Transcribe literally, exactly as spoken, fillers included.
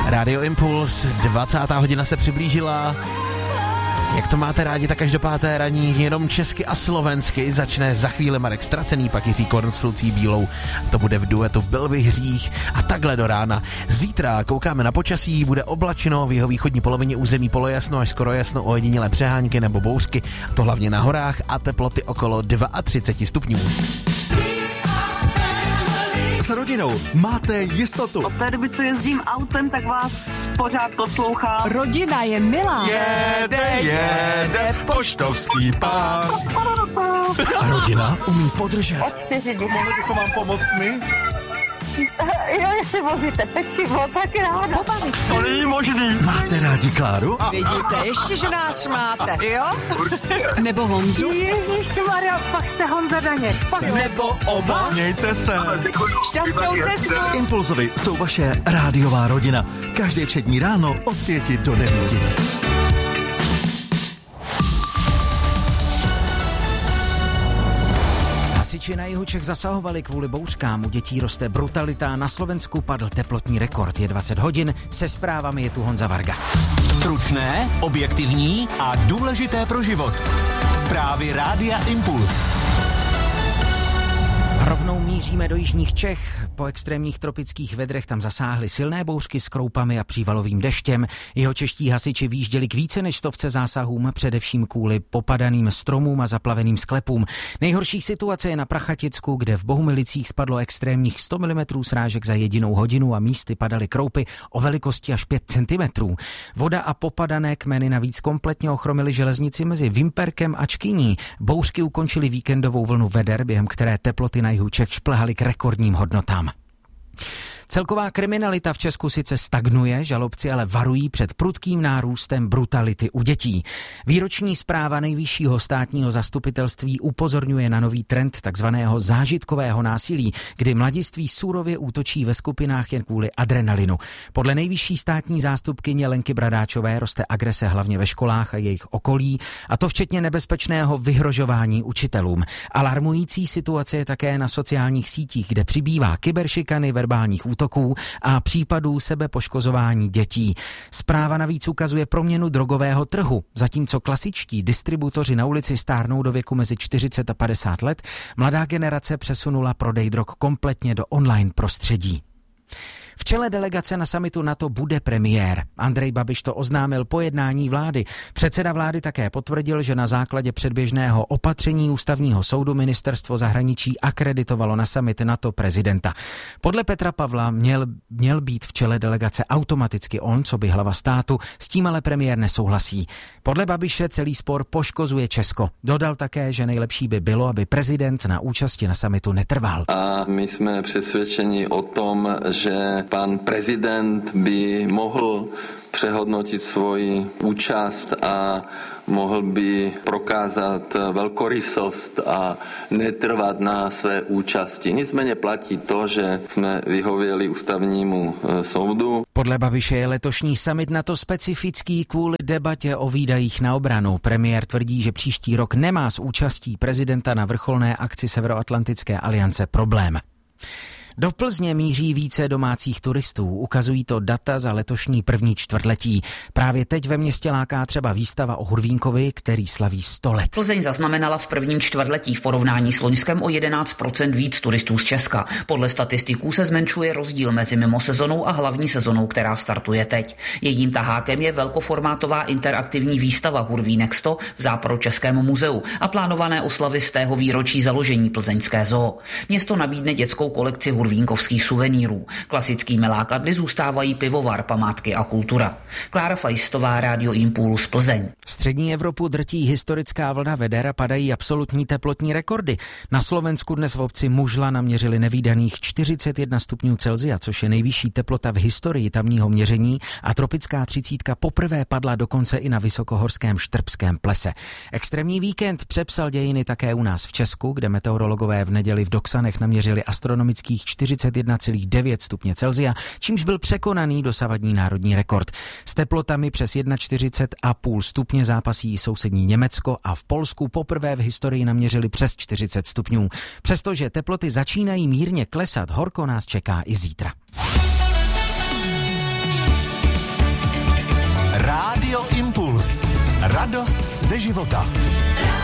Radio Impuls, dvacátá hodina se přiblížila. Jak to máte rádi, tak až do páté raní jenom česky a slovensky. Začne za chvíli Marek Stracený, pak Jiří Korn s Lucí Bílou. To bude v duetu Byl bych hřích a takhle do rána. Zítra koukáme na počasí, bude oblačno, v jeho východní polovině území polojasno až skoro jasno, ojedinělé přehánky nebo bouřky. To hlavně na horách a teploty okolo třicet dva stupňů. S rodinou máte jistotu. Od té doby, co jezdím autem, tak vás pořád poslouchám. Rodina je milá. Jede, jede, poštovský pán. A rodina umí podržet. Mohli bychom vám pomoct my? Jo, jestli vozíte pečivo, tak ráda. Pobavit se. To není možný. Máte rádi Kláru? Vidíte, ještě, že nás máte, jo? Nebo Honzu? Ježišmarja, pak jste Honza Daněk. Nebo oba? Mějte se. Šťastnou cestu. Impulzovi jsou vaše rádiová rodina. Každé všední ráno od pěti do devíti. Hasiči na jihu Čech zasahovali kvůli bouřkám, u dětí roste brutalita, na Slovensku padl teplotní rekord, je dvacet hodin, se zprávami je tu Honza Varga. Stručné, objektivní a důležité pro život. Zprávy Rádia Impuls. Rovnou míříme do jižních Čech. Po extrémních tropických vedrech tam zasáhly silné bouřky s kroupami a přívalovým deštěm. Jihočeští hasiči výjížděli k více než stovce zásahům, především kvůli popadaným stromům a zaplaveným sklepům. Nejhorší situace je na Prachaticku, kde v Bohumilicích spadlo extrémních sto milimetrů srážek za jedinou hodinu a místy padaly kroupy o velikosti až pět centimetrů. Voda a popadané kmeny navíc kompletně ochromily železnici mezi Vimperkem a Čkyní. Bouřky ukončily víkendovou vlnu veder, během které teploty na jihu Čech šplhaly k rekordním hodnotám. Celková kriminalita v Česku sice stagnuje, žalobci ale varují před prudkým nárůstem brutality u dětí. Výroční zpráva Nejvyššího státního zastupitelství upozorňuje na nový trend takzvaného zážitkového násilí, kdy mladiství surově útočí ve skupinách jen kvůli adrenalinu. Podle nejvyšší státní zástupkyně Lenky Bradáčové roste agrese hlavně ve školách a jejich okolí, a to včetně nebezpečného vyhrožování učitelům. Alarmující situace je také na sociálních sítích, kde přibývá kyberšikany, verbálních útoků a případů sebepoškozování dětí. Zpráva navíc ukazuje proměnu drogového trhu. Zatímco klasičtí distributoři na ulici stárnou do věku mezi čtyřicet a padesát let, mladá generace přesunula prodej drog kompletně do online prostředí. V čele delegace na summitu NATO bude premiér. Andrej Babiš to oznámil po jednání vlády. Předseda vlády také potvrdil, že na základě předběžného opatření ústavního soudu ministerstvo zahraničí akreditovalo na summit NATO prezidenta. Podle Petra Pavla měl, měl být v čele delegace automaticky on, co by hlava státu, s tím ale premiér nesouhlasí. Podle Babiše celý spor poškozuje Česko. Dodal také, že nejlepší by bylo, aby prezident na účasti na summitu netrval. A my jsme přesvědčeni o tom, že pan prezident by mohl přehodnotit svoji účast a mohl by prokázat velkorysost a netrvat na své účasti. Nicméně platí to, že jsme vyhověli ústavnímu soudu. Podle Babiše je letošní summit NATO specifický kvůli debatě o výdajích na obranu. Premiér tvrdí, že příští rok nemá s účastí prezidenta na vrcholné akci Severoatlantické aliance problém. Do Plzně míří více domácích turistů, ukazují to data za letošní první čtvrtletí. Právě teď ve městě láká třeba výstava o Hurvínkovi, který slaví sto let. Plzeň zaznamenala v prvním čtvrtletí v porovnání s loňskem o jedenáct procent víc turistů z Česka. Podle statistiků se zmenšuje rozdíl mezi mimosezonou a hlavní sezonou, která startuje teď. Jejím tahákem je velkoformátová interaktivní výstava Hurvínek sto v Západočeském muzeu a plánované oslavy z tého výročí založení plzeňské zoo. Město nabídne dětskou kolekci hurvínkovských suvenýrů. Klasickými lákadly zůstávají pivovar, památky a kultura. Klára Fajstová, Rádio Impuls, Plzeň. Střední Evropu drtí historická vlna veder a padají absolutní teplotní rekordy. Na Slovensku dnes v obci Mužla naměřili nevídaných čtyřicet jedna stupňů Celsia, což je nejvyšší teplota v historii tamního měření, a tropická třicítka poprvé padla dokonce i na vysokohorském Štrbském plese. Extrémní víkend přepsal dějiny také u nás v Česku, kde meteorologové v neděli v Doksanech naměřili astronomických čtyřicet jedna celá devět stupně Celsia, čímž byl překonaný dosavadní národní rekord. S teplotami přes čtyřicet jedna celá pět stupně zápasí sousední Německo a v Polsku poprvé v historii naměřili přes čtyřicet stupňů. Přestože teploty začínají mírně klesat, horko nás čeká i zítra. Radost ze života.